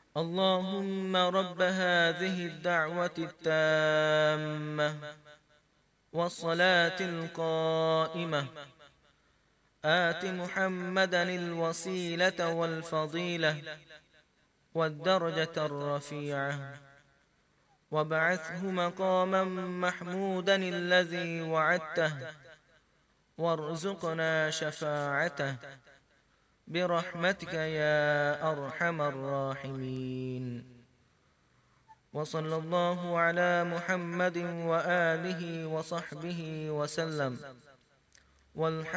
اللهم رب هذه الدعوة التامة والصلاة القائمة آت محمدا الوسيلة والفضيلة والدرجة الرفيعة وابعثه مقاما محمودا الذي وعدته وارزقنا شفاعته برحمتك يا أرحم الراحمين. وصلى الله على محمد وآله وصحبه وسلم. والحمد